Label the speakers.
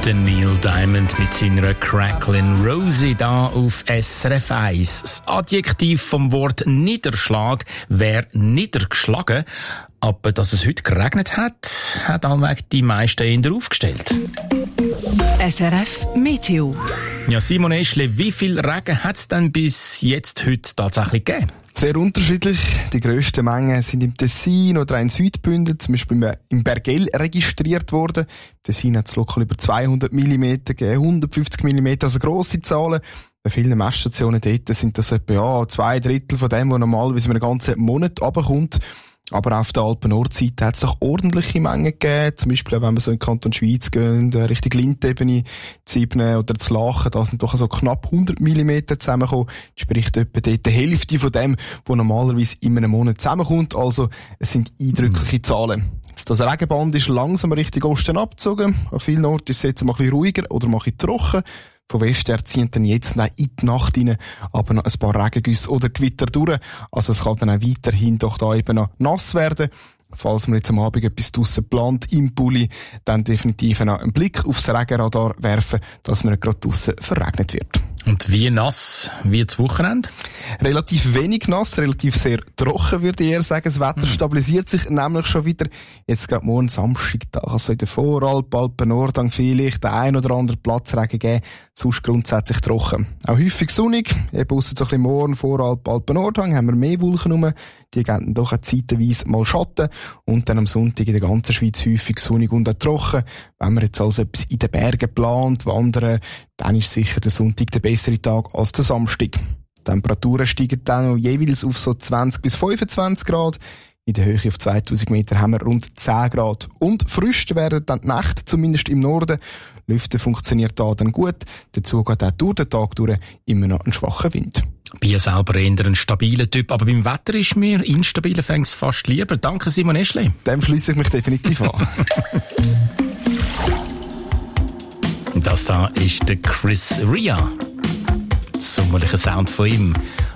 Speaker 1: Der Neil Diamond mit seiner Cracklin' Rosie da auf SRF 1. Das Adjektiv vom Wort Niederschlag wäre niedergeschlagen. Aber dass es heute geregnet hat, hat allweg die meisten eher aufgestellt.
Speaker 2: SRF Meteo.
Speaker 1: Ja, Simon Eschle, wie viel Regen hat es denn bis jetzt heute tatsächlich gegeben?
Speaker 3: Sehr unterschiedlich. Die grössten Mengen sind im Tessin oder in Südbünden, zum Beispiel im Bergell, registriert worden. Im Tessin hat es lokal über 200 mm gegeben, 150 mm, also grosse Zahlen. Bei vielen Messstationen dort sind das etwa 2/3 von dem, was normalerweise einen ganzen Monat runterkommt. Aber auf der Alpen-Nordseite hat es auch ordentliche Mengen gegeben. Zum Beispiel, wenn wir so in den Kanton Schweiz gehen, Richtung Lindebene, Zibne oder zu Lachen, da sind doch so knapp 100 mm zusammengekommen. Das spricht etwa dort die Hälfte von dem, was normalerweise in einem Monat zusammenkommt. Also, es sind eindrückliche Zahlen. Jetzt, das Regenband ist langsam Richtung Osten abgezogen. An vielen Orten ist es jetzt mal ein bisschen ruhiger oder mal ein bisschen trocken. Von Westen her ziehen dann jetzt noch in die Nacht rein, aber noch ein paar Regengüsse oder Gewitter durch. Also es kann dann auch weiterhin doch da eben noch nass werden. Falls man jetzt am Abend etwas draussen plant, im Pulli, dann definitiv noch einen Blick aufs Regenradar werfen, dass man nicht gerade draussen verregnet wird.
Speaker 1: Und wie nass wird das Wochenende?
Speaker 3: Relativ wenig nass, relativ sehr trocken, würde ich eher sagen. Das Wetter stabilisiert sich nämlich schon wieder. Jetzt gerade morgen Samstag, also in der Voralp, Alpen-Nordhang vielleicht der ein oder andere Platzregen geben, sonst grundsätzlich trocken. Auch häufig sonnig, eben ausser so ein bisschen morgen Voralp, Alpen-Nordhang haben wir mehr Wolken rum. Die geben doch auch zeitweise mal Schatten. Und dann am Sonntag in der ganzen Schweiz häufig sonnig und auch trocken. Wenn man jetzt also etwas in den Bergen plant, wandern, dann ist sicher der Sonntag der bessere Tag als der Samstag. Die Temperaturen steigen dann noch jeweils auf so 20 bis 25 Grad. In der Höhe auf 2000 Meter haben wir rund 10 Grad. Und frisch werden dann die Nächte, zumindest im Norden. Lüften funktioniert da dann gut. Dazu geht auch durch den Tag durch immer noch ein schwacher Wind.
Speaker 1: Ich bin selber eher ein stabiler Typ, aber beim Wetter ist mir instabiler fast lieber. Danke, Simon Eschle.
Speaker 3: Dem schliesse ich mich definitiv an.
Speaker 1: Das da ist der Chris Ria. Sommerlicher Sound von ihm.